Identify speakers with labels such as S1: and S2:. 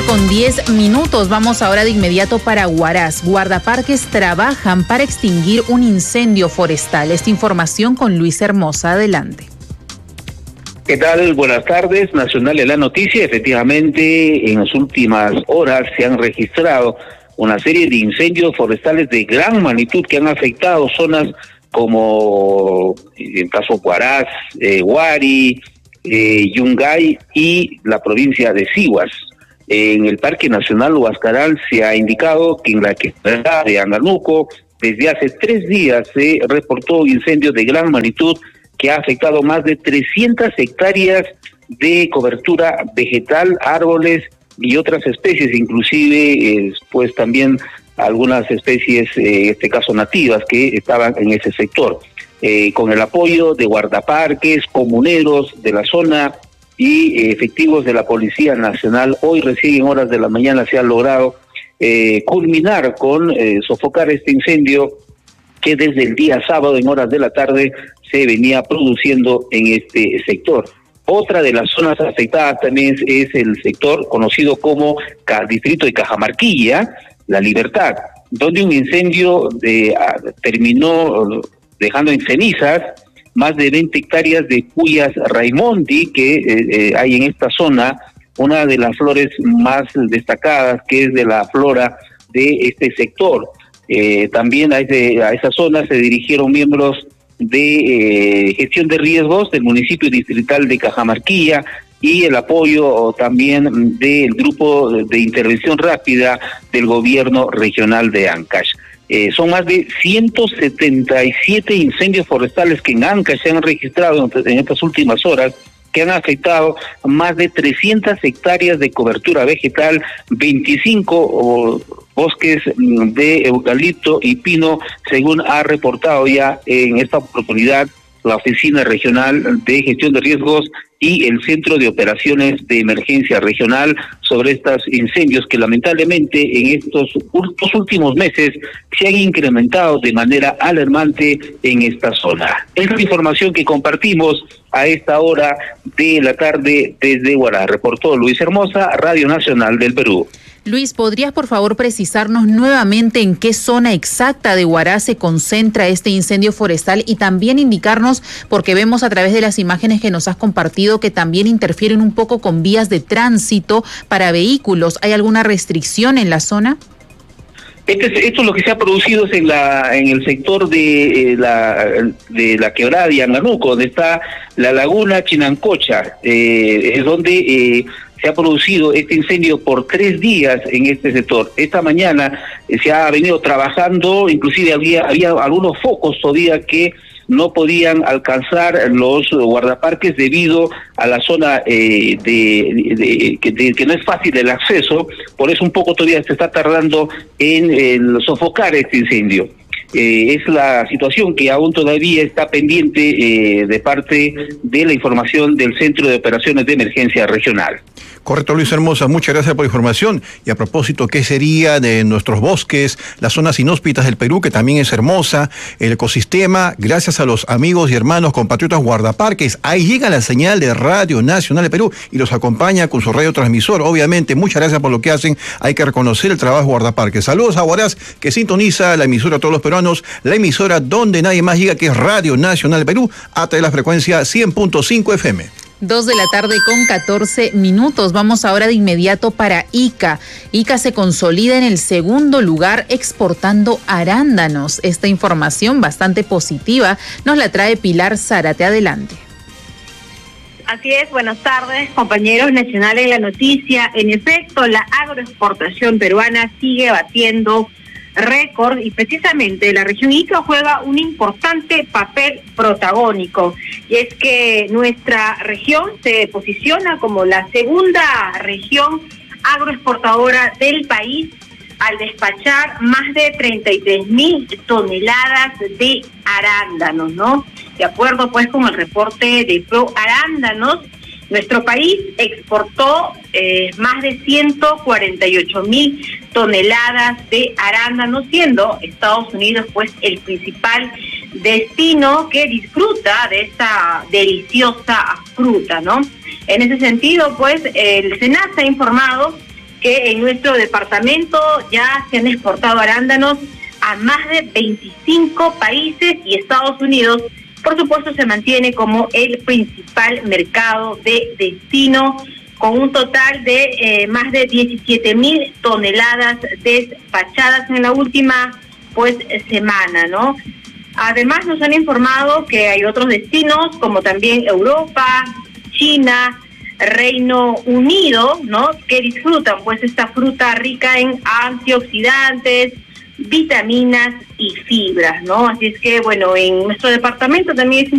S1: 7:10. Vamos ahora de inmediato para Huaraz. Guardaparques trabajan para extinguir un incendio forestal. Esta información con Luis Hermosa. Adelante.
S2: ¿Qué tal? Buenas tardes. Nacional de la noticia. Efectivamente, en las últimas horas se han registrado una serie de incendios forestales de gran magnitud que han afectado zonas como, en el caso Huaraz, Huari, Yungay y la provincia de Sihuas. En el Parque Nacional Huascarán se ha indicado que en la quebrada de Anganuco desde hace 3 días se reportó incendios de gran magnitud que ha afectado más de 300 hectáreas de cobertura vegetal, árboles y otras especies, inclusive pues también algunas especies, en este caso nativas, que estaban en ese sector. Con el apoyo de guardaparques, comuneros de la zona y efectivos de la Policía Nacional, hoy recién en horas de la mañana se ha logrado culminar con sofocar este incendio que desde el día sábado en horas de la tarde se venía produciendo en este sector. Otra de las zonas afectadas también es el sector conocido como distrito de Cajamarquilla, La Libertad, donde un incendio terminó dejando en cenizas más de 20 hectáreas de Puyas Raimondi que hay en esta zona, una de las flores más destacadas que es de la flora de este sector. También a esa zona se dirigieron miembros de gestión de riesgos del municipio distrital de Cajamarquilla y el apoyo también del grupo de intervención rápida del gobierno regional de Ancash. Son más de 177 incendios forestales que en Ancash se han registrado en estas últimas horas, que han afectado más de 300 hectáreas de cobertura vegetal, 25 bosques de eucalipto y pino, según ha reportado ya en esta oportunidad la Oficina Regional de Gestión de Riesgos y el Centro de Operaciones de Emergencia Regional sobre estos incendios que lamentablemente en estos últimos meses se han incrementado de manera alarmante en esta zona. Es la información que compartimos a esta hora de la tarde desde Huaraz. Reportó Luis Hermosa, Radio Nacional del Perú.
S1: Luis, ¿podrías por favor precisarnos nuevamente en qué zona exacta de Huaraz se concentra este incendio forestal y también indicarnos, porque vemos a través de las imágenes que nos has compartido que también interfieren un poco con vías de tránsito para vehículos? ¿Hay alguna restricción en la zona?
S2: Esto es lo que se ha producido en el sector de la quebrada de Anganuco, donde está la laguna Chinancocha, es donde se ha producido este incendio por 3 días en este sector. Esta mañana se ha venido trabajando, inclusive había algunos focos todavía que no podían alcanzar los guardaparques debido a la zona que no es fácil el acceso, por eso un poco todavía se está tardando en sofocar este incendio. Es la situación que aún todavía está pendiente de parte de la información del Centro de Operaciones de Emergencia Regional.
S3: Correcto, Luis Hermosa, muchas gracias por la información. Y a propósito, ¿qué sería de nuestros bosques, las zonas inhóspitas del Perú, que también es hermosa, el ecosistema, gracias a los amigos y hermanos compatriotas guardaparques? Ahí llega la señal de Radio Nacional de Perú y los acompaña con su radiotransmisor. Obviamente, muchas gracias por lo que hacen. Hay que reconocer el trabajo guardaparques. Saludos a Huaraz, que sintoniza la emisora a todos los peruanos, la emisora donde nadie más llega, que es Radio Nacional de Perú, a través de la frecuencia 100.5 FM.
S1: 2:14 p.m. Vamos ahora de inmediato para Ica. Ica se consolida en el segundo lugar exportando arándanos. Esta información bastante positiva nos la trae Pilar Zárate. Adelante.
S4: Así es, buenas tardes, compañeros nacionales de la noticia. En efecto, la agroexportación peruana sigue batiendo récord y precisamente la región Ica juega un importante papel protagónico, y es que nuestra región se posiciona como la segunda región agroexportadora del país al despachar más de 33,000 toneladas de arándanos, ¿no? De acuerdo pues con el reporte de Pro Arándanos, nuestro país exportó más de 148,000 toneladas de arándanos, siendo Estados Unidos pues el principal destino que disfruta de esta deliciosa fruta, ¿no? En ese sentido, pues, el SENASA ha informado que en nuestro departamento ya se han exportado arándanos a más de 25 países y Estados Unidos, por supuesto, se mantiene como el principal mercado de destino, con un total de más de 17,000 toneladas despachadas en la última semana, ¿no? Además nos han informado que hay otros destinos, como también Europa, China, Reino Unido, ¿no?, que disfrutan esta fruta rica en antioxidantes, vitaminas y fibras, ¿no? Así es que, bueno, en nuestro departamento también es